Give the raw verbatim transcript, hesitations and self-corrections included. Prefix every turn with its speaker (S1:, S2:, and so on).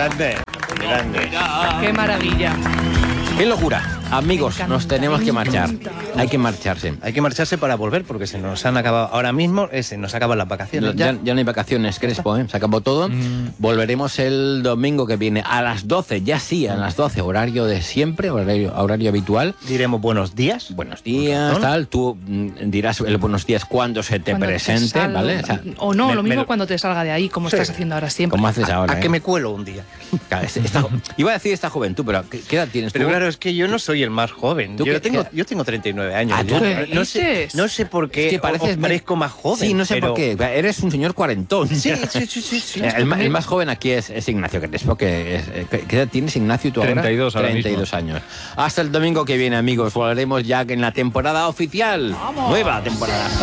S1: grande, grande.
S2: ¡Qué maravilla!
S3: ¡Qué locura! Amigos,
S2: encanta,
S3: nos tenemos
S2: me
S3: que marchar.
S2: encanta.
S3: Hay que marcharse.
S1: Hay que marcharse para volver porque se nos han acabado ahora mismo, eh, se nos acaban las vacaciones.
S3: Ya,
S1: Ya.
S3: ya no hay vacaciones, Crespo, ¿eh? Se acabó todo.
S1: Mm.
S3: Volveremos el domingo que viene a las doce, ya sí, a las doce, horario de siempre, horario, horario habitual.
S1: Diremos buenos días.
S3: Buenos días, tal. Tú mm, dirás el buenos días cuando se te
S2: Cuando te
S3: presente,
S2: salga-
S3: ¿vale? O sea,
S2: o no,
S1: me-
S2: lo mismo
S1: me-
S2: cuando te salga de ahí, como
S1: Sí.
S2: estás haciendo ahora siempre.
S3: ¿cómo haces ahora?
S1: A
S3: eh?
S1: que me cuelo un día.
S3: Claro, es- esta- iba a decir esta juventud, pero ¿qué, qué edad tienes
S1: Pero
S3: tú?
S1: claro, es que yo no soy el más joven.
S3: ¿Tú
S1: Yo
S3: qué-
S1: tengo,
S3: qué-
S1: yo tengo treinta y nueve años.
S3: Ah,
S1: Yo
S3: ¿tú
S2: qué
S1: no, sé,
S2: dices?
S1: no sé por qué
S3: Es que
S1: os
S3: pareces
S1: parezco más joven.
S3: Sí, no sé
S1: pero-
S3: por qué. Eres un señor cuarentón.
S1: Sí, sí, sí, sí. sí.
S3: El, ma- el más joven aquí es, es Ignacio Crespo, que es, eh, ¿qué- ¿qué edad tienes, Ignacio, tú ahora?
S4: treinta y dos ahora
S3: treinta y dos años. Hasta el domingo que viene, amigos. Volveremos ya en la temporada oficial.
S2: ¡Vamos!
S3: Nueva temporada.